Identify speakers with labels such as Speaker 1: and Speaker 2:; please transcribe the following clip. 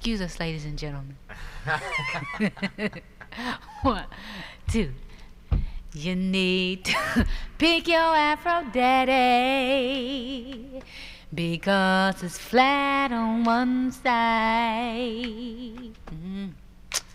Speaker 1: Excuse us, ladies and gentlemen. 1, 2. You need to pick your afro, daddy, because it's flat on one side.